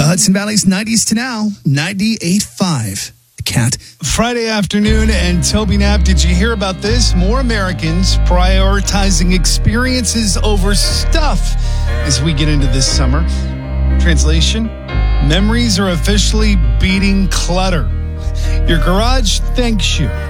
Hudson Valley's 90s to now, 98.5. The Cat. Friday afternoon, and Toby Knapp, did you hear about this? More Americans prioritizing experiences over stuff as we get into this summer. Translation, memories are officially beating clutter. Your garage thanks you.